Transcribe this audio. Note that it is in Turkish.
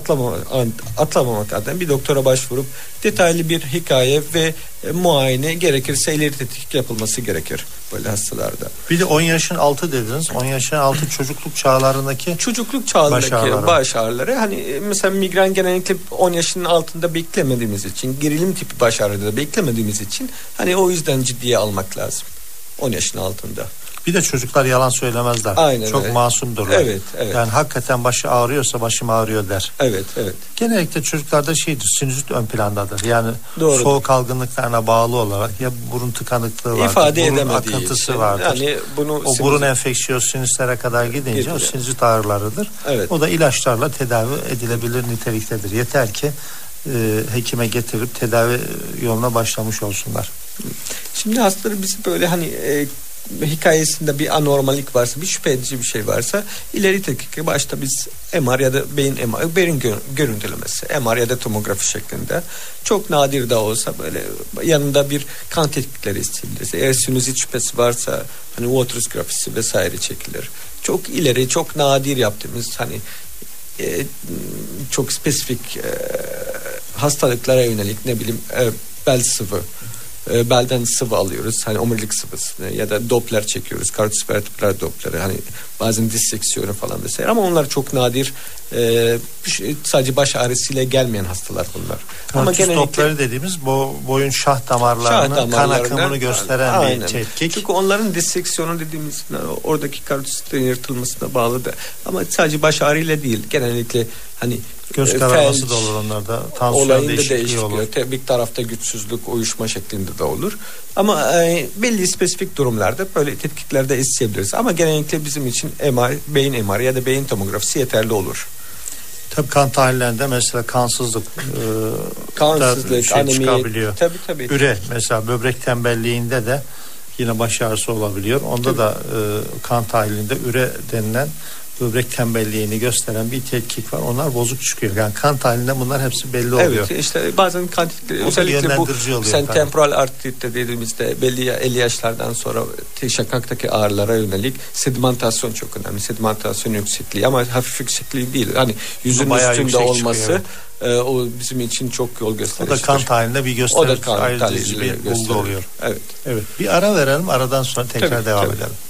atlamamak adına bir doktora başvurup detaylı bir hikaye ve muayene, gerekirse ileri tetkik yapılması gerekir böyle hastalarda. Bir de 10 yaşın altı dediniz. 10 yaşın altı çocukluk çağlarındaki baş ağrıları. Hani mesela migren genellikle 10 yaşının altında beklemediğimiz için, gerilim tipi baş ağrıları da beklemediğimiz için hani o yüzden ciddiye almak lazım 10 yaşın altında. Bir de çocuklar yalan söylemezler. Aynen çok öyle. masumdurlar. Evet. Yani hakikaten başı ağrıyorsa başım ağrıyor der. Evet. Genellikle çocuklarda sinüzit ön plandadır. Yani doğrudur. soğuk algınlıklarına bağlı olarak ya burun tıkanıklığı vardır, İfade burun edemediği akıntısı için. vardır. Yani o burun enfeksiyonu sinüslere kadar gidince o sinüzit ağrılarıdır. Evet. O da ilaçlarla tedavi edilebilir niteliktedir. Yeter ki hekime getirip tedavi yoluna başlamış olsunlar. Şimdi hastaları bizi böyle hani hikayesinde bir anormallik varsa, bir şüphe edici bir şey varsa ileri tetkik başta biz MR ya da beyin görüntülemesi, MR ya da tomografi şeklinde, çok nadir de olsa böyle yanında bir kan tetkikleri isteyebiliriz. Eğer sinüzit şüphesi varsa hani Waters grafisi vesaire çekilir. Çok ileri, çok nadir yaptığımız hani çok spesifik hastalıklara yönelik bel sıvı, belden sıvı alıyoruz. Hani omurilik sıvısı ya da Doppler çekiyoruz. Karotis vertebral Doppler'ı, hani bazen disseksiyonu falan vesaire, ama onlar çok nadir. Sadece baş ağrısıyla gelmeyen hastalar bunlar. Ama genellikle Doppler dediğimiz boyun şah damarlarının kan akımını gösteren bir tetkik. Çünkü onların disseksiyonu dediğimiz oradaki karotislerin yırtılmasına bağlı da, ama sadece baş ağrıyla değil. Genellikle hani göz kararması da olur onlarda. Tansiyon değişikliği olur. Bir tarafta güçsüzlük, uyuşma şeklinde de olur. Ama belli spesifik durumlarda böyle tetkiklerde isteyebiliriz. Ama genellikle bizim için beyin MR ya da beyin tomografisi yeterli olur. Tabii kan tahlillerinde mesela kansızlık anemi çıkabiliyor. Tabii. Üre mesela böbrek tembelliğinde de yine baş ağrısı olabiliyor. Onda da kan tahlilinde üre denilen böbrek tembelliğini gösteren bir tetkik var. Onlar bozuk çıkıyor. Yani kan tahlilinde bunlar hepsi belli oluyor. Evet, işte bazen kan tetkikleri, özellikle bu temporal artrit dediğimizde belli 50 yaşlardan sonra şakaktaki ağrılara yönelik sedimentasyon çok önemli. Sedimentasyon yüksekliği, ama hafif yüksekliği değil. Hani yüzün üstünde olması çıkıyor, evet. O bizim için çok yol gösterici. O da kan tahlilinde bir gösterici, ayrıcı bir bulgu oluyor. Evet. Bir ara verelim. Aradan sonra tekrar devam edelim.